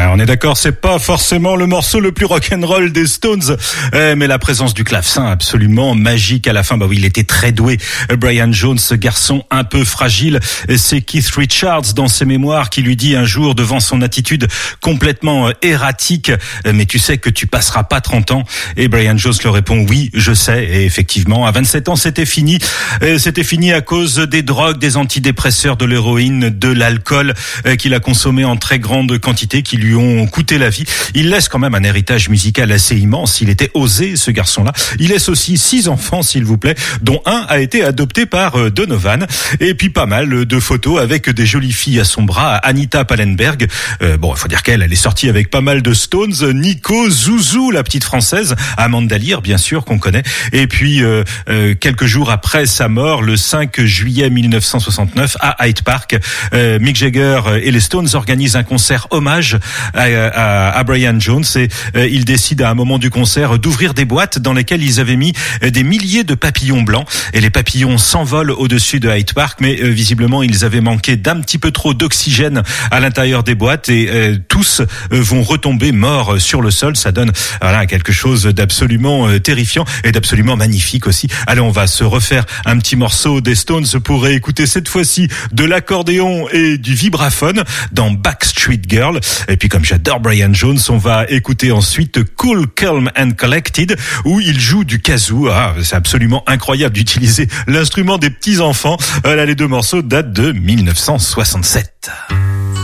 On est d'accord, c'est pas forcément le morceau le plus rock'n'roll des Stones, mais la présence du clavecin absolument magique à la fin. Bah oui, il était très doué. Brian Jones, ce garçon un peu fragile, c'est Keith Richards dans ses mémoires qui lui dit un jour devant son attitude complètement erratique, mais tu sais que tu passeras pas 30 ans. Et Brian Jones lui répond oui, je sais. Et effectivement, à 27 ans, c'était fini. C'était fini à cause des drogues, des antidépresseurs, de l'héroïne, de l'alcool qu'il a consommé en très grande quantité, qui lui ont coûté la vie. Il laisse quand même un héritage musical assez immense. Il était osé, ce garçon-là. Il laisse aussi 6 enfants, s'il vous plaît, dont un a été adopté par Donovan. Et puis pas mal de photos avec des jolies filles à son bras. Anita Pallenberg. Bon, il faut dire qu'elle est sortie avec pas mal de Stones. Nico, Zouzou, la petite française. Amanda Lear, bien sûr, qu'on connaît. Et puis, quelques jours après sa mort, le 5 juillet 1969, à Hyde Park, Mick Jagger et les Stones organisent un concert hommage à Brian Jones, et ils décident à un moment du concert d'ouvrir des boîtes dans lesquelles ils avaient mis des milliers de papillons blancs, et les papillons s'envolent au-dessus de Hyde Park, mais visiblement ils avaient manqué d'un petit peu trop d'oxygène à l'intérieur des boîtes, et tous vont retomber morts sur le sol. Ça donne quelque chose d'absolument terrifiant et d'absolument magnifique aussi. Allez, on va se refaire un petit morceau des Stones pour réécouter cette fois-ci de l'accordéon et du vibraphone dans Backstreet Girl. Et puis comme j'adore Brian Jones, on va écouter ensuite Cool, Calm and Collected, où il joue du kazoo. C'est absolument incroyable d'utiliser l'instrument des petits enfants. Là, les deux morceaux datent de 1967.